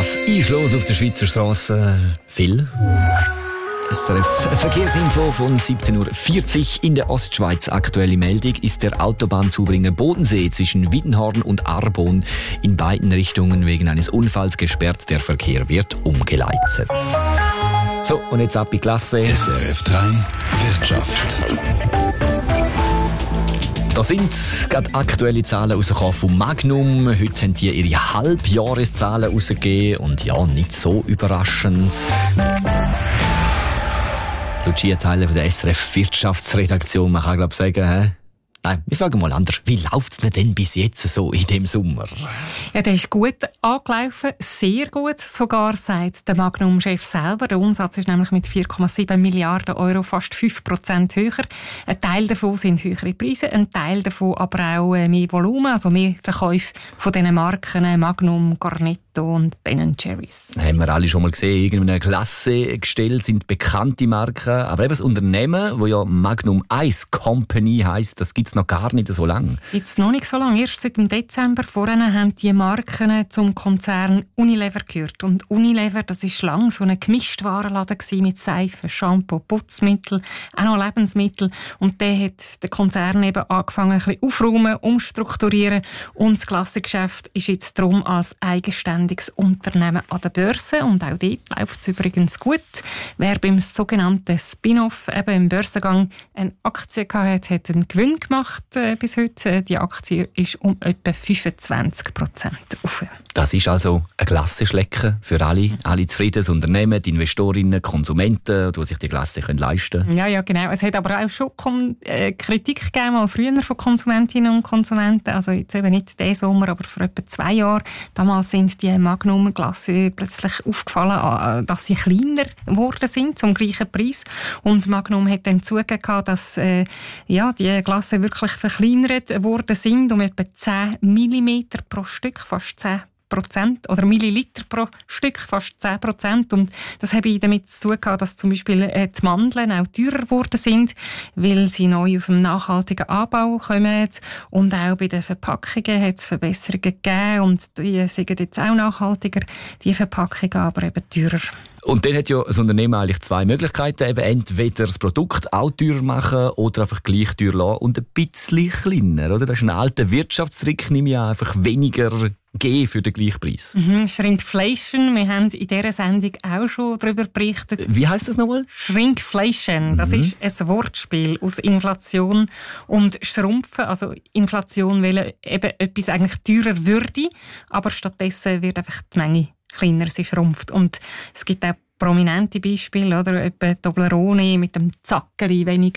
Was ist los auf der Schweizer Straße? Viel. SRF Verkehrsinfo von 17:40 Uhr in der Ostschweiz. Aktuelle Meldung ist der Autobahnzubringer Bodensee zwischen Wiedenhorn und Arbon in beiden Richtungen wegen eines Unfalls gesperrt. Der Verkehr wird umgeleitet. So, und jetzt ab in die Klasse. SRF 3 Wirtschaft. Da sind gerade aktuelle Zahlen rausgekommen von Magnum. Heute haben die ihre Halbjahreszahlen rausgegeben. Und ja, nicht so überraschend. Lucia Teile von der SRF Wirtschaftsredaktion. Man kann, glaube ich, sagen, nein, wir fragen mal anders. Wie läuft es denn bis jetzt so in diesem Sommer? Ja, der ist gut angelaufen, sehr gut sogar, sagt der Magnum-Chef selber. Der Umsatz ist nämlich mit 4,7 Milliarden Euro fast 5% höher. Ein Teil davon sind höhere Preise, ein Teil davon aber auch mehr Volumen, also mehr Verkäufe von diesen Marken Magnum, Cornetto und Ben & Jerry's. Haben wir alle schon mal gesehen, irgendeine Klasse gestellt sind bekannte Marken, aber eben das Unternehmen, das ja Magnum Ice Company heisst, das gibt es noch gar nicht so lange. Jetzt noch nicht so lange, erst seit dem Dezember. Vorher haben die Marken zum Konzern Unilever gehört. Und Unilever, das war lange so ein Gemischtwarenladen mit Seife, Shampoo, Putzmittel, auch noch Lebensmittel. Und der hat der Konzern eben angefangen, ein bisschen aufräumen, umstrukturieren. Und das Klassengeschäft ist jetzt darum als eigenständiges Unternehmen an der Börse. Und auch dort läuft es übrigens gut. Wer beim sogenannten Spin-off, eben im Börsengang, eine Aktie hatte, hat einen Gewinn gemacht bis heute. Die Aktie ist um etwa 25% auf. Das ist also ein Klassenschlecken für alle zufrieden, das Unternehmen, die Investorinnen, Konsumenten, die sich die Klasse leisten können. Ja, genau. Es hat aber auch schon Kritik gegeben, mal früher von Konsumentinnen und Konsumenten. Also jetzt eben nicht diesen Sommer, aber vor etwa 2 Jahren. Damals sind die Magnum-Glasse plötzlich aufgefallen, dass sie kleiner geworden sind, zum gleichen Preis. Und Magnum hat dann zugegeben, dass die Glasse wirklich verkleinert worden sind, um etwa 10 mm pro Stück, fast 10% oder Milliliter pro Stück, fast 10%. Und das habe ich damit zu tun gehabt, dass zum Beispiel die Mandeln auch teurer geworden sind, weil sie neu aus dem nachhaltigen Anbau kommen. Und auch bei den Verpackungen hat es Verbesserungen gegeben und die sind jetzt auch nachhaltiger, die Verpackungen aber eben teurer. Und dann hat ja das Unternehmen eigentlich 2 Möglichkeiten. Eben entweder das Produkt auch teurer machen oder einfach gleich teuer lassen und ein bisschen kleiner. Oder? Das ist ein alter Wirtschaftstrick, nehme ich an, einfach weniger geben für den gleichen Preis. Shrinkflation, wir haben in dieser Sendung auch schon darüber berichtet. Wie heisst das nochmal? Shrinkflation, das ist ein Wortspiel aus Inflation und Schrumpfen. Also Inflation, weil eben etwas eigentlich teurer würde, aber stattdessen wird einfach die Menge kleiner, sie schrumpft. Und es gibt auch prominente Beispiele, oder? Etwa Toblerone mit dem Zackeli weniger